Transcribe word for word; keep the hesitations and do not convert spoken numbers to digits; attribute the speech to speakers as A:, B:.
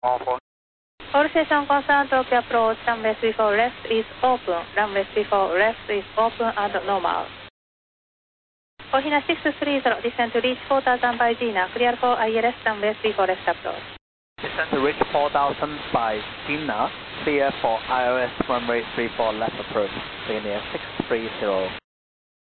A: All four.
B: All station concerned Tokyo approach, runway three four left is open, runway three four left is open and normal. Kohina six three zero, descend to reach four thousand by Gina, clear for I L S, runway three four left approach.
A: Descend to reach four thousand by Gina, clear for I L S runway three four left approach, linear six three zero.